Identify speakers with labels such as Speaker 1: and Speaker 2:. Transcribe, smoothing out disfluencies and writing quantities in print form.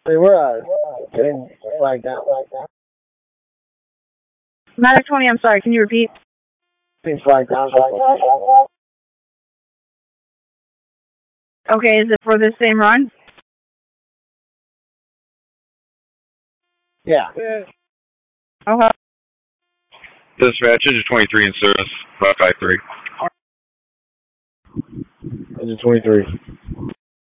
Speaker 1: we're getting flagged out.
Speaker 2: Matic 20, I'm sorry, can you repeat?
Speaker 1: Being flagged down.
Speaker 2: Okay, is it for the same run?
Speaker 1: Yeah.
Speaker 2: Okay.
Speaker 3: Dispatch, engine 23 in service, 553.
Speaker 1: Engine 23.